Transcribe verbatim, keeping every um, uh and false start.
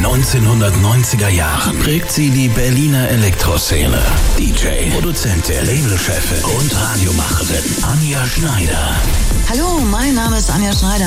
neunzehnhundertneunziger Jahren prägt sie die Berliner Elektroszene. D J, Produzentin, Labelchefin und Radiomacherin Anja Schneider. Hallo, mein Name ist Anja Schneider.